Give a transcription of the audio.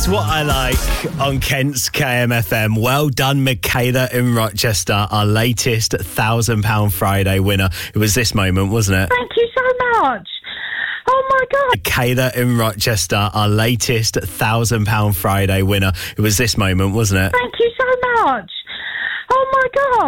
That's what I like on Kent's KMFM. Well done, Michaela in Rochester, our latest £1,000 Friday winner. It was this moment, wasn't it? Thank you so much. Oh my God. Michaela in Rochester, our latest £1,000 Friday winner. It was this moment, wasn't it? Thank you so much. Oh my God.